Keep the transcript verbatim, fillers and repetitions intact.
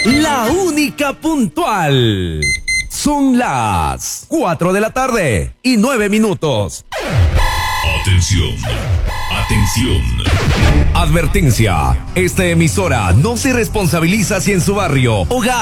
la única puntual. Son las cuatro de la tarde y nueve minutos. Atención, atención. Advertencia, esta emisora no se responsabiliza si en su barrio, hogar